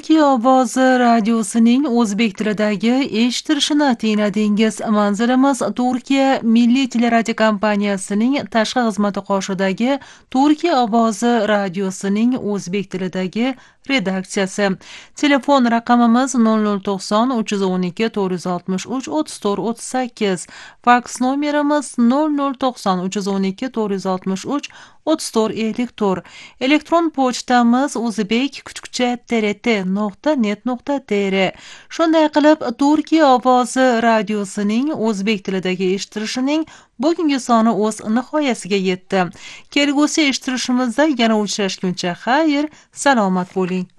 Turkiya ovozi radiosining o'zbek tilidagi eshittirishini tingladingiz. Manzilimiz Turkiya Milliy teleradiokompaniyasining tashqi xizmati qoshidagi Turkiya ovozi radiosining o'zbek tilidagi redaksiyasi. Telefon raqamimiz 0090 312 463 34 38. Faks nomerimiz 0090 312 463 34 54. Elektron pochtamiz uzbek-trt.net.tr. Shunday qilib, Turkiya ovozi radiosining o'zbek tilidagi eshittirishining bugungi soni o'z nihoyasiga yetdi. Kelgusi eshittirishimizda yana uchrashguncha xayr, salomat bo'ling.